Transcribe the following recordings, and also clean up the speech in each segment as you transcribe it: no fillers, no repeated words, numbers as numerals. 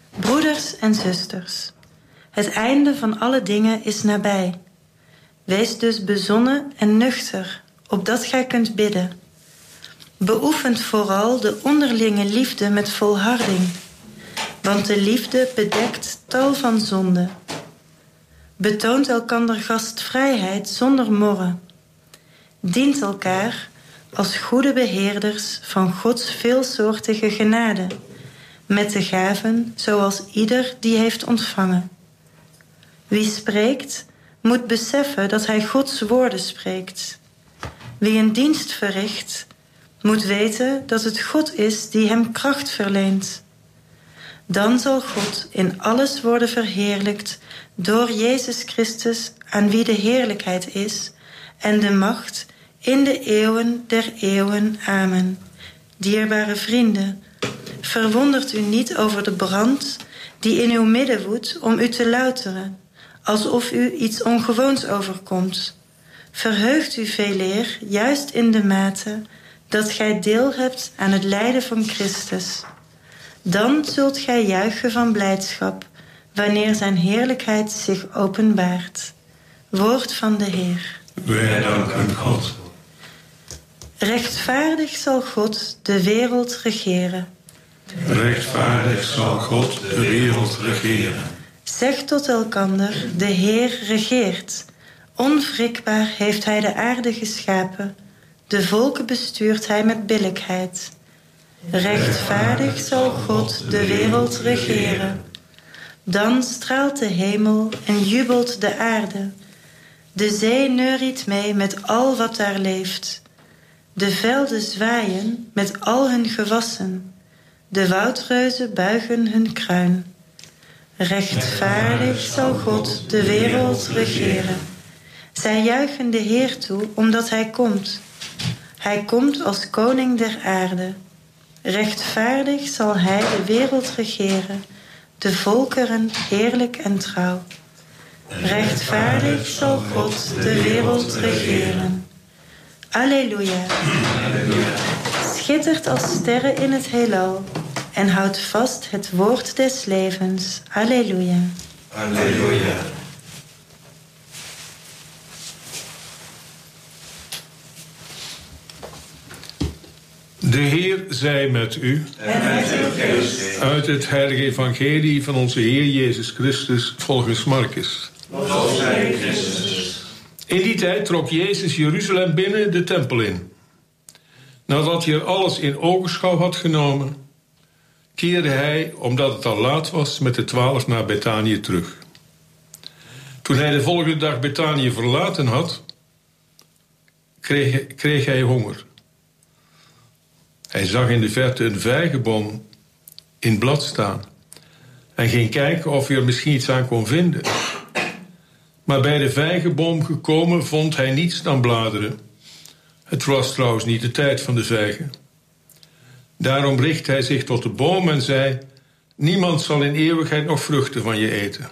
Broeders en zusters, het einde van alle dingen is nabij. Wees dus bezonnen en nuchter, opdat gij kunt bidden. Beoefent vooral de onderlinge liefde met volharding, want de liefde bedekt tal van zonden. Betoont elkander gastvrijheid zonder morren. Dient elkaar als goede beheerders van Gods veelsoortige genade, met de gaven zoals ieder die heeft ontvangen. Wie spreekt, moet beseffen dat hij Gods woorden spreekt. Wie een dienst verricht, moet weten dat het God is die hem kracht verleent. Dan zal God in alles worden verheerlijkt door Jezus Christus, aan wie de heerlijkheid is en de macht in de eeuwen der eeuwen. Amen. Dierbare vrienden, verwondert u niet over de brand die in uw midden woedt om u te louteren, alsof u iets ongewoons overkomt. Verheugt u veeleer juist in de mate dat gij deel hebt aan het lijden van Christus. Dan zult gij juichen van blijdschap, wanneer zijn heerlijkheid zich openbaart. Woord van de Heer. Wij danken God. Rechtvaardig zal God de wereld regeren. Rechtvaardig zal God de wereld regeren. Zeg tot elkander, de Heer regeert. Onwrikbaar heeft hij de aarde geschapen. De volken bestuurt hij met billijkheid. Rechtvaardig zal God de wereld regeren. Dan straalt de hemel en jubelt de aarde. De zee neuriet mee met al wat daar leeft. De velden zwaaien met al hun gewassen. De woudreuzen buigen hun kruin. Rechtvaardig zal God de wereld regeren. Zij juichen de Heer toe, omdat hij komt. Hij komt als koning der aarde. Rechtvaardig zal hij de wereld regeren, de volkeren eerlijk en trouw. Rechtvaardig zal God de wereld regeren. Alleluia. Schittert als sterren in het heelal en houdt vast het woord des levens. Alleluia. Alleluia. De Heer zij met u. En met uw geest. Uit het heilige evangelie van onze Heer Jezus Christus volgens Marcus. Lof zij Christus. In die tijd trok Jezus Jeruzalem binnen de tempel in. Nadat hij er alles in ogenschouw had genomen, keerde hij, omdat het al laat was, met de 12 naar Betanië terug. Toen hij de volgende dag Betanië verlaten had, kreeg hij honger. Hij zag in de verte een vijgenboom in blad staan en ging kijken of hij er misschien iets aan kon vinden. Maar bij de vijgenboom gekomen vond hij niets dan bladeren. Het was trouwens niet de tijd van de vijgen. Daarom richtte hij zich tot de boom en zei: niemand zal in eeuwigheid nog vruchten van je eten.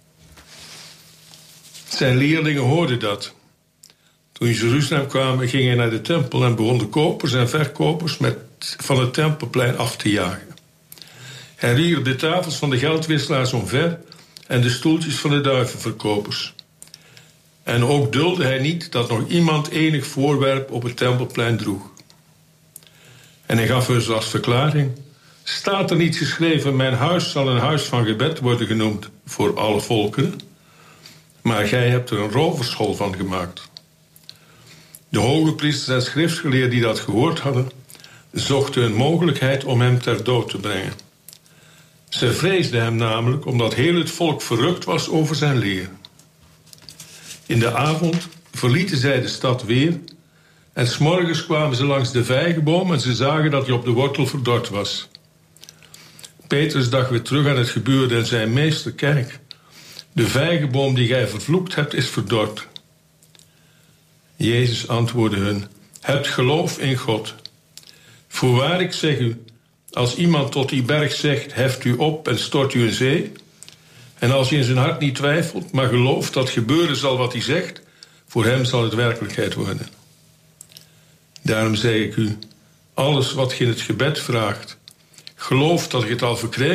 Zijn leerlingen hoorden dat. Toen in Jeruzalem kwamen, ging hij naar de tempel en begon de kopers en verkopers van het tempelplein af te jagen. Hij wierp de tafels van de geldwisselaars omver en de stoeltjes van de duivenverkopers. En ook duldde hij niet dat nog iemand enig voorwerp op het tempelplein droeg. En hij gaf dus als verklaring: staat er niet geschreven, mijn huis zal een huis van gebed worden genoemd voor alle volkeren? Maar gij hebt er een roverschool van gemaakt. De hoge priesters en schriftgeleerden die dat gehoord hadden, zochten een mogelijkheid om hem ter dood te brengen. Ze vreesden hem namelijk omdat heel het volk verrukt was over zijn leer. In de avond verlieten zij de stad weer en 's morgens kwamen ze langs de vijgenboom en ze zagen dat hij op de wortel verdord was. Petrus dacht weer terug aan het gebeurde en zei: meester, kijk, de vijgenboom die gij vervloekt hebt is verdord. Jezus antwoordde hun: hebt geloof in God. Voorwaar ik zeg u, als iemand tot die berg zegt, heft u op en stort u in zee, en als hij in zijn hart niet twijfelt, maar gelooft dat gebeuren zal wat hij zegt, voor hem zal het werkelijkheid worden. Daarom zeg ik u, alles wat je in het gebed vraagt, geloof dat je het al verkrijgt